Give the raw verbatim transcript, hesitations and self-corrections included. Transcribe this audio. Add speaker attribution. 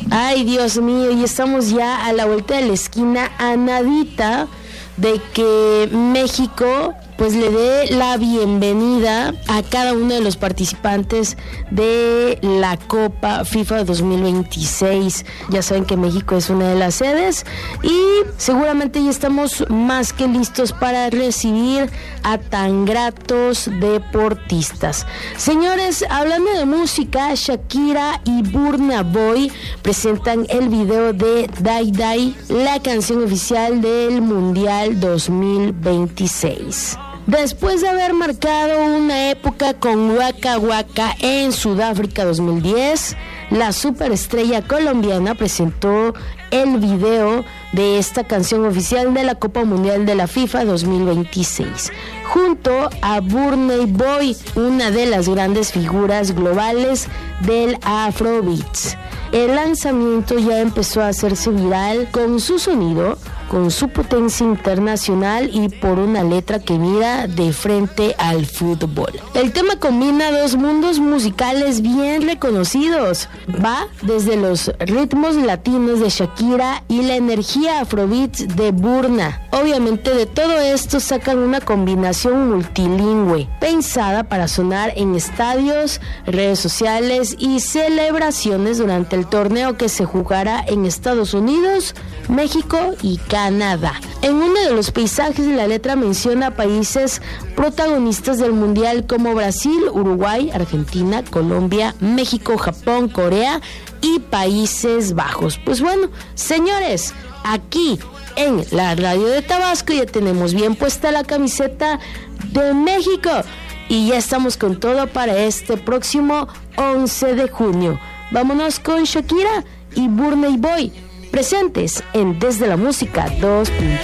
Speaker 1: Ay, Dios mío, y estamos ya a la vuelta de la esquina, a nadita de que México pues le dé la bienvenida a cada uno de los participantes de la Copa FIFA dos mil veintiséis. Ya saben que México es una de las sedes y seguramente ya estamos más que listos para recibir a tan gratos deportistas. Señores, hablando de música, Shakira y Burna Boy presentan el video de Die Die, la canción oficial del Mundial dos mil veintiséis. Después de haber marcado una época con Waka Waka en Sudáfrica dos mil diez, la superestrella colombiana presentó el video de esta canción oficial de la Copa Mundial de la FIFA dos mil veintiséis, junto a Burna Boy, una de las grandes figuras globales del Afrobeats. El lanzamiento ya empezó a hacerse viral con su sonido, con su potencia internacional y por una letra que mira de frente al fútbol. El tema combina dos mundos musicales bien reconocidos. Va desde los ritmos latinos de Shakira y la energía afrobeats de Burna. Obviamente de todo esto sacan una combinación multilingüe, pensada para sonar en estadios, redes sociales y celebraciones durante el torneo que se jugará en Estados Unidos, México y Canadá. En uno de los paisajes de la letra menciona países protagonistas del mundial como Brasil, Uruguay, Argentina, Colombia, México, Japón, Corea y Países Bajos. Pues bueno, señores, aquí en la radio de Tabasco ya tenemos bien puesta la camiseta de México y ya estamos con todo para este próximo once de junio. Vámonos con Shakira y Burna Boy, presentes en Desde la Música dos punto